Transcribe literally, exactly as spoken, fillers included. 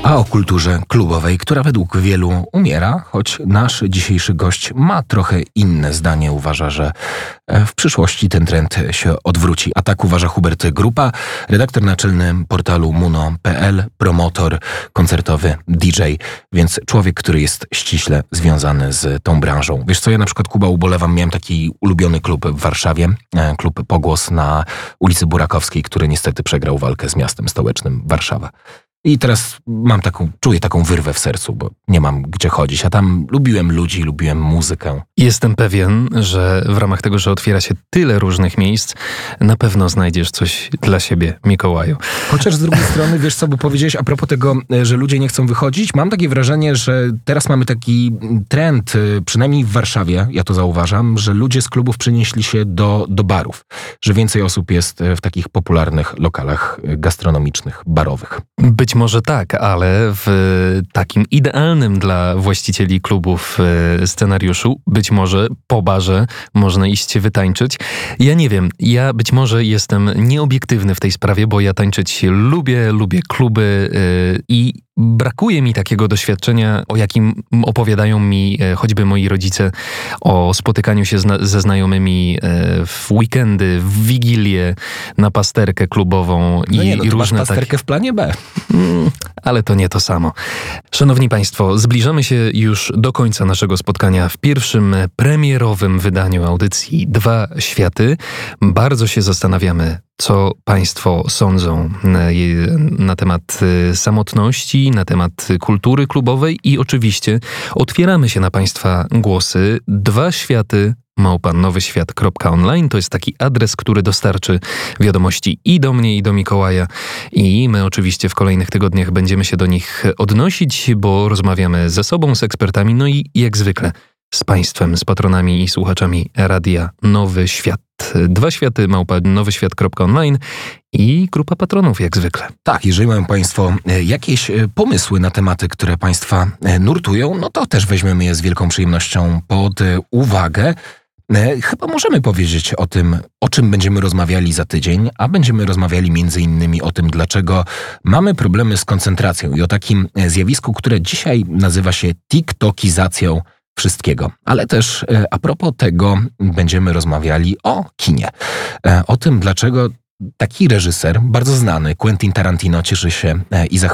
A o kulturze klubowej, która według wielu umiera, choć nasz dzisiejszy gość ma trochę inne zdanie. Uważa, że w przyszłości ten trend się odwróci. A tak uważa Hubert Grupa, redaktor naczelny portalu muno kropka pe el, promotor koncertowy, D J, więc człowiek, który jest ściśle związany z tą branżą. Wiesz co, ja na przykład, Kuba, ubolewam, miałem taki ulubiony klub w Warszawie, klub Pogłos na ulicy Burakowskiej, który niestety przegrał walkę z miastem stołecznym Warszawa. I teraz mam taką, czuję taką wyrwę w sercu, bo nie mam gdzie chodzić, a tam lubiłem ludzi, lubiłem muzykę. Jestem pewien, że w ramach tego, że otwiera się tyle różnych miejsc, na pewno znajdziesz coś dla siebie, Mikołaju. Chociaż z drugiej strony, wiesz co, bo powiedziałeś a propos tego, że ludzie nie chcą wychodzić, mam takie wrażenie, że teraz mamy taki trend, przynajmniej w Warszawie, ja to zauważam, że ludzie z klubów przenieśli się do, do barów, że więcej osób jest w takich popularnych lokalach gastronomicznych, barowych. Być może tak, ale w takim idealnym dla właścicieli klubów scenariuszu, być może po barze można iść wytańczyć. Ja nie wiem, ja być może jestem nieobiektywny w tej sprawie, bo ja tańczyć lubię, lubię kluby yy, i brakuje mi takiego doświadczenia, o jakim opowiadają mi choćby moi rodzice, o spotykaniu się zna- ze znajomymi w weekendy, w wigilię, na pasterkę klubową i, no nie, no i to różne masz pasterkę takie... w planie B. Mm, ale to nie to samo. Szanowni Państwo, zbliżamy się już do końca naszego spotkania w pierwszym premierowym wydaniu audycji Dwa Światy. Bardzo się zastanawiamy, co Państwo sądzą na temat samotności, na temat kultury klubowej i oczywiście otwieramy się na Państwa głosy. Dwa Światy małpa nowyświat kropka online to jest taki adres, który dostarczy wiadomości i do mnie, i do Mikołaja. I my oczywiście w kolejnych tygodniach będziemy się do nich odnosić, bo rozmawiamy ze sobą, z ekspertami, no i jak zwykle z Państwem, z patronami i słuchaczami Radia Nowy Świat. Dwa Światy, małpa nowyświat kropka online i grupa patronów jak zwykle. Tak, jeżeli mają Państwo jakieś pomysły na tematy, które Państwa nurtują, no to też weźmiemy je z wielką przyjemnością pod uwagę. Chyba możemy powiedzieć o tym, o czym będziemy rozmawiali za tydzień, a będziemy rozmawiali między innymi o tym, dlaczego mamy problemy z koncentracją i o takim zjawisku, które dzisiaj nazywa się tiktokizacją wszystkiego. Ale też a propos tego będziemy rozmawiali o kinie. O tym, dlaczego taki reżyser, bardzo znany, Quentin Tarantino, cieszy się i zachwyca